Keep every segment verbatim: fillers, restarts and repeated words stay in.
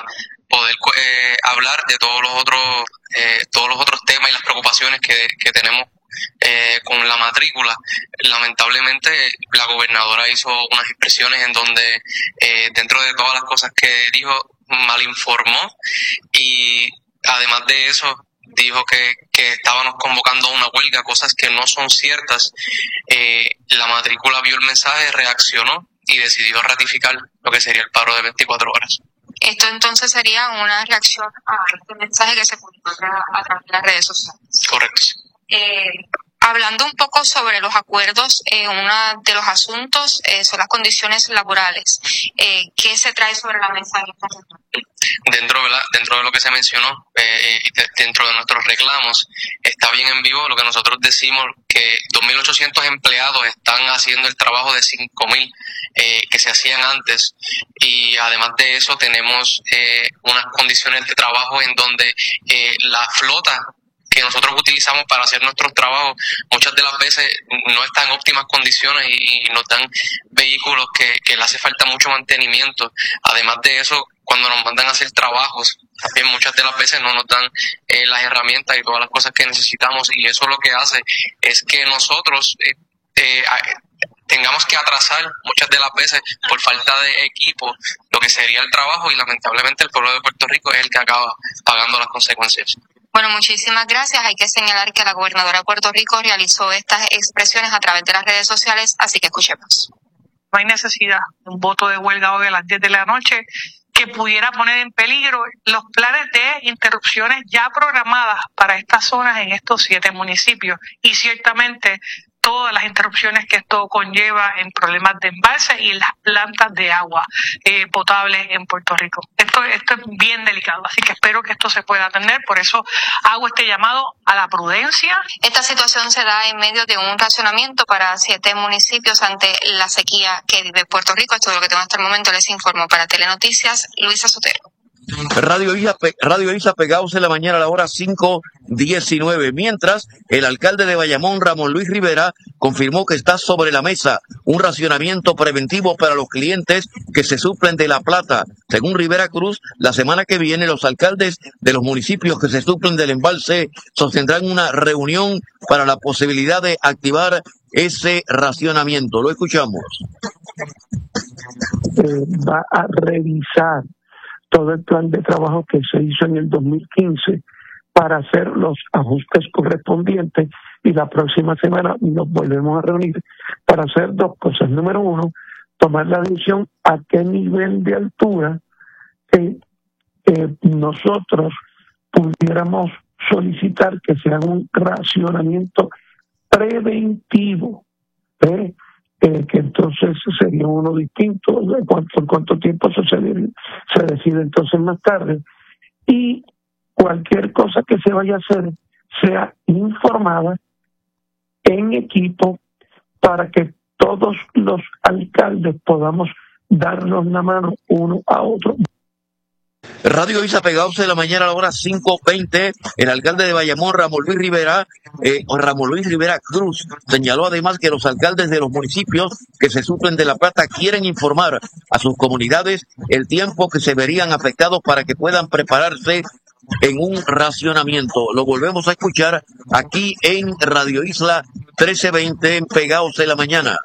poder eh, hablar de todos los otros eh, todos los otros temas y las preocupaciones que, que tenemos eh, con la matrícula. Lamentablemente la gobernadora hizo unas expresiones en donde eh, dentro de todas las cosas que dijo malinformó, y además de eso dijo que, que estábamos convocando a una huelga, cosas que no son ciertas. Eh, la matrícula vio el mensaje, reaccionó y decidió ratificar lo que sería el paro de veinticuatro horas. Esto entonces sería una reacción a este mensaje que se publicó a través de las redes sociales. Correcto. Eh, hablando un poco sobre los acuerdos, eh, uno de los asuntos eh, son las condiciones laborales. Eh, ¿Qué se trae sobre la mesa en esta reunión? Dentro, ¿verdad? Dentro de lo que se mencionó, eh, dentro de nuestros reclamos, está bien en vivo lo que nosotros decimos, que dos mil ochocientos empleados están haciendo el trabajo de cinco mil eh, que se hacían antes, y además de eso tenemos eh, unas condiciones de trabajo en donde eh, la flota que nosotros utilizamos para hacer nuestros trabajos muchas de las veces no están en óptimas condiciones y, y nos dan vehículos que, que le hace falta mucho mantenimiento. Además de eso, cuando nos mandan a hacer trabajos, también muchas de las veces no nos dan eh, las herramientas y todas las cosas que necesitamos, y eso lo que hace es que nosotros eh, eh, tengamos que atrasar muchas de las veces por falta de equipo lo que sería el trabajo, y lamentablemente el pueblo de Puerto Rico es el que acaba pagando las consecuencias. Bueno, muchísimas gracias. Hay que señalar que la gobernadora de Puerto Rico realizó estas expresiones a través de las redes sociales, así que escuchemos. No hay necesidad de un voto de huelga hoy a las diez de la noche que pudiera poner en peligro los planes de interrupciones ya programadas para estas zonas en estos siete municipios, y ciertamente todas las interrupciones que esto conlleva en problemas de embalse y en las plantas de agua eh, potable en Puerto Rico. Esto, esto es bien delicado, así que espero que esto se pueda atender. Por eso hago este llamado a la prudencia. Esta situación se da en medio de un racionamiento para siete municipios ante la sequía que vive Puerto Rico. Esto es lo que tengo hasta el momento. Les informo para Telenoticias, Luisa Sotero. Radio Isla, Radio Isla pegados en la mañana a la hora cinco diecinueve. Mientras, el alcalde de Bayamón, Ramón Luis Rivera, confirmó que está sobre la mesa un racionamiento preventivo para los clientes que se suplen de La Plata. Según Rivera Cruz, la semana que viene los alcaldes de los municipios que se suplen del embalse sostendrán una reunión para la posibilidad de activar ese racionamiento. Lo escuchamos. Eh, va a revisar todo el plan de trabajo que se hizo en el dos mil quince para hacer los ajustes correspondientes, y la próxima semana nos volvemos a reunir para hacer dos cosas. Número uno, tomar la decisión a qué nivel de altura eh, eh, nosotros pudiéramos solicitar que se haga un racionamiento preventivo, ¿eh? Eh, que entonces sería uno distinto, de cuánto, en cuánto tiempo se, se decide entonces más tarde, y cualquier cosa que se vaya a hacer sea informada en equipo para que todos los alcaldes podamos darnos la mano uno a otro. Radio Isa pegados de la mañana a la hora cinco veinte. El alcalde de Bayamón, Ramón Luis Rivera, eh, Ramón Luis Rivera Cruz, señaló además que los alcaldes de los municipios que se suplen de La Plata quieren informar a sus comunidades el tiempo que se verían afectados para que puedan prepararse en un racionamiento. Lo volvemos a escuchar aquí en Radio Isla trece veinte, en Pegados de la Mañana.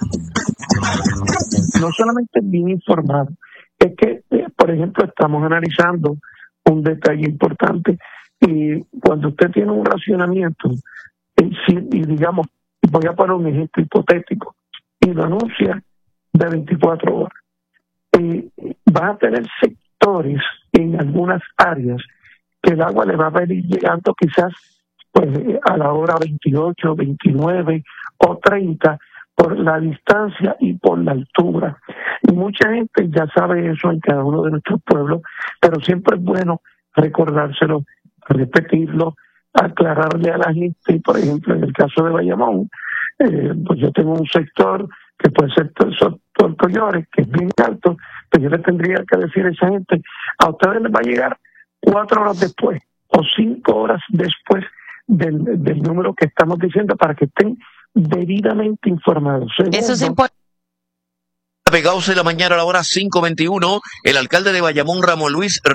No solamente bien informado, es que, eh, por ejemplo, estamos analizando un detalle importante, y cuando usted tiene un racionamiento, eh, si, y digamos, voy a poner un ejemplo hipotético, y lo anuncia de veinticuatro horas, eh, va a tener sectores en algunas áreas que el agua le va a venir llegando quizás pues a la hora veintiocho, veintinueve o treinta, por la distancia y por la altura. Y mucha gente ya sabe eso en cada uno de nuestros pueblos, pero siempre es bueno recordárselo, repetirlo, aclararle a la gente. Por ejemplo, en el caso de Bayamón, eh, pues yo tengo un sector que puede ser Torcollores, que es bien alto, pues yo le tendría que decir a esa gente, a ustedes les va a llegar cuatro horas después o cinco horas después del, del número que estamos diciendo, para que estén debidamente informados. Segundo, eso es importante. Pegados en la mañana a la hora cinco veintiuno, el alcalde de Bayamón, Ramón Luis